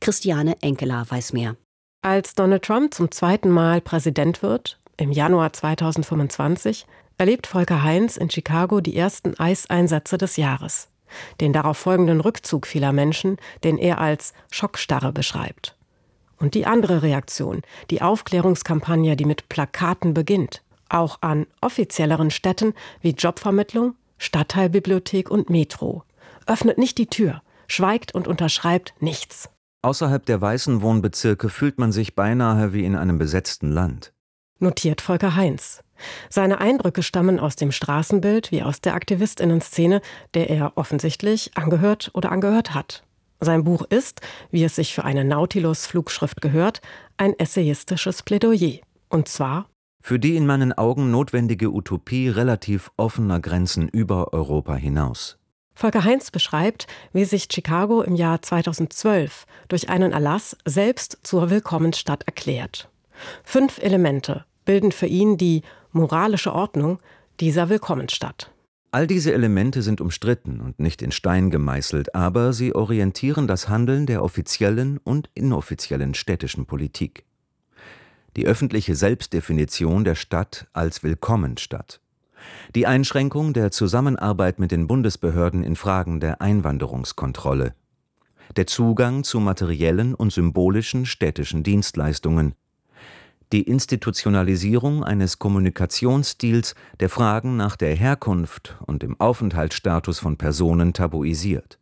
Christiane Enkeler weiß mehr. Als Donald Trump zum zweiten Mal Präsident wird, im Januar 2025, erlebt Volker Heinz in Chicago die ersten Eiseinsätze des Jahres. Den darauf folgenden Rückzug vieler Menschen, den er als Schockstarre beschreibt. Und die andere Reaktion, die Aufklärungskampagne, die mit Plakaten beginnt. Auch an offizielleren Städten wie Jobvermittlung, Stadtteilbibliothek und Metro. Öffnet nicht die Tür, schweigt und unterschreibt nichts. Außerhalb der weißen Wohnbezirke fühlt man sich beinahe wie in einem besetzten Land. Notiert Volker Heinz. Seine Eindrücke stammen aus dem Straßenbild wie aus der AktivistInnen-Szene, der er offensichtlich angehört oder angehört hat. Sein Buch ist, wie es sich für eine Nautilus-Flugschrift gehört, ein essayistisches Plädoyer. Und zwar für die in meinen Augen notwendige Utopie relativ offener Grenzen über Europa hinaus. Volker Heinz beschreibt, wie sich Chicago im Jahr 2012 durch einen Erlass selbst zur Willkommensstadt erklärt. 5 Elemente bilden für ihn die moralische Ordnung dieser Willkommensstadt. All diese Elemente sind umstritten und nicht in Stein gemeißelt, aber sie orientieren das Handeln der offiziellen und inoffiziellen städtischen Politik. Die öffentliche Selbstdefinition der Stadt als Willkommensstadt. Die Einschränkung der Zusammenarbeit mit den Bundesbehörden in Fragen der Einwanderungskontrolle. Der Zugang zu materiellen und symbolischen städtischen Dienstleistungen. Die Institutionalisierung eines Kommunikationsstils, der Fragen nach der Herkunft und dem Aufenthaltsstatus von Personen tabuisiert.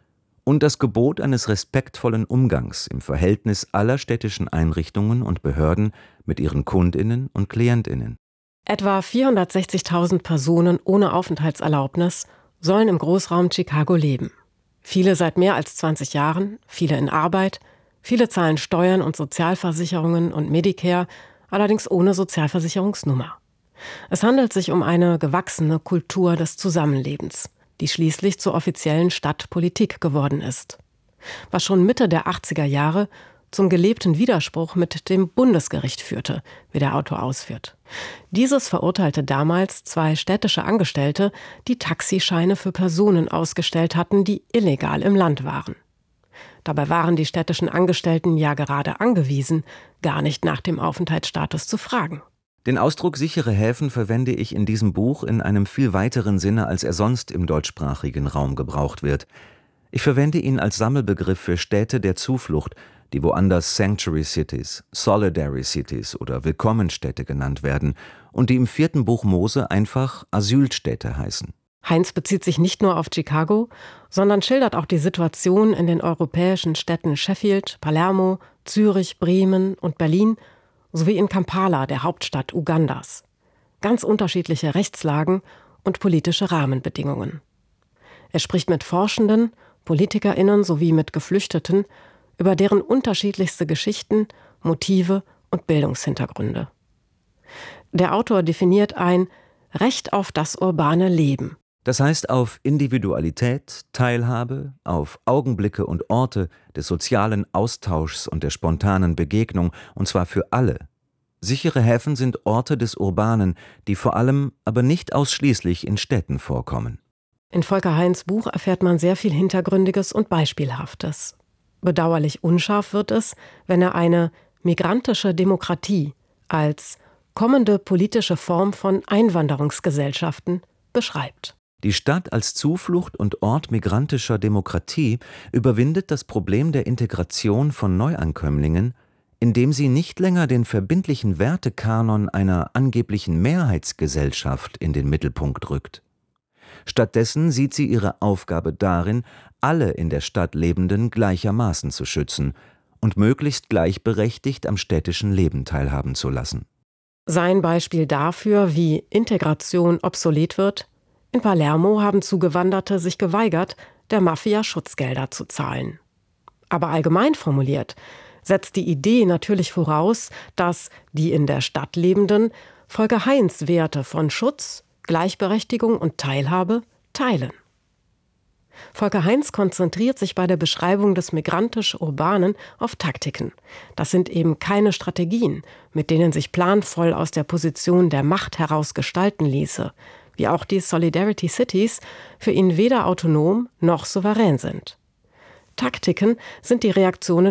Und das Gebot eines respektvollen Umgangs im Verhältnis aller städtischen Einrichtungen und Behörden mit ihren KundInnen und KlientInnen. Etwa 460.000 Personen ohne Aufenthaltserlaubnis sollen im Großraum Chicago leben. Viele seit mehr als 20 Jahren, viele in Arbeit, viele zahlen Steuern und Sozialversicherungen und Medicare, allerdings ohne Sozialversicherungsnummer. Es handelt sich um eine gewachsene Kultur des Zusammenlebens, die schließlich zur offiziellen Stadtpolitik geworden ist. Was schon Mitte der 80er Jahre zum gelebten Widerspruch mit dem Bundesgericht führte, wie der Autor ausführt. Dieses verurteilte damals 2 städtische Angestellte, die Taxischeine für Personen ausgestellt hatten, die illegal im Land waren. Dabei waren die städtischen Angestellten ja gerade angewiesen, gar nicht nach dem Aufenthaltsstatus zu fragen. Den Ausdruck sichere Häfen verwende ich in diesem Buch in einem viel weiteren Sinne, als er sonst im deutschsprachigen Raum gebraucht wird. Ich verwende ihn als Sammelbegriff für Städte der Zuflucht, die woanders Sanctuary Cities, Solidary Cities oder Willkommensstädte genannt werden und die im 4. Buch Mose einfach Asylstädte heißen. Heinz bezieht sich nicht nur auf Chicago, sondern schildert auch die Situation in den europäischen Städten Sheffield, Palermo, Zürich, Bremen und Berlin sowie in Kampala, der Hauptstadt Ugandas. Ganz unterschiedliche Rechtslagen und politische Rahmenbedingungen. Er spricht mit Forschenden, PolitikerInnen sowie mit Geflüchteten über deren unterschiedlichste Geschichten, Motive und Bildungshintergründe. Der Autor definiert ein Recht auf das urbane Leben. Das heißt auf Individualität, Teilhabe, auf Augenblicke und Orte des sozialen Austauschs und der spontanen Begegnung, und zwar für alle. Sichere Häfen sind Orte des Urbanen, die vor allem, aber nicht ausschließlich in Städten vorkommen. In Volker Heinz' Buch erfährt man sehr viel Hintergründiges und Beispielhaftes. Bedauerlich unscharf wird es, wenn er eine migrantische Demokratie als kommende politische Form von Einwanderungsgesellschaften beschreibt. Die Stadt als Zuflucht und Ort migrantischer Demokratie überwindet das Problem der Integration von Neuankömmlingen, indem sie nicht länger den verbindlichen Wertekanon einer angeblichen Mehrheitsgesellschaft in den Mittelpunkt rückt. Stattdessen sieht sie ihre Aufgabe darin, alle in der Stadt Lebenden gleichermaßen zu schützen und möglichst gleichberechtigt am städtischen Leben teilhaben zu lassen. Sein Beispiel dafür, wie Integration obsolet wird: In Palermo haben Zugewanderte sich geweigert, der Mafia Schutzgelder zu zahlen. Aber allgemein formuliert setzt die Idee natürlich voraus, dass die in der Stadt Lebenden Volker Heinz Werte von Schutz, Gleichberechtigung und Teilhabe teilen. Volker Heinz konzentriert sich bei der Beschreibung des migrantisch-urbanen auf Taktiken. Das sind eben keine Strategien, mit denen sich planvoll aus der Position der Macht heraus gestalten ließe, wie auch die Solidarity Cities für ihn weder autonom noch souverän sind. Taktiken sind die Reaktionen